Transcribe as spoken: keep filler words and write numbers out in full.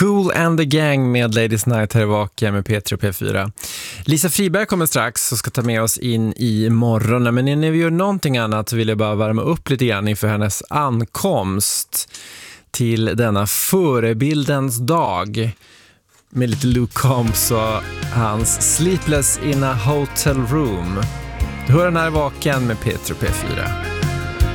Kool and the Gang med Ladies Night här i Vaken med P tre och P fyra. Lisa Friberg kommer strax och ska ta med oss in i morgonen. Men innan vi gör någonting annat så vill jag bara värma upp lite grann inför hennes ankomst till denna förebildens dag med lite Luke Combs och hans Sleepless in a Hotel Room. Du hör den här i Vaken med P tre och P fyra.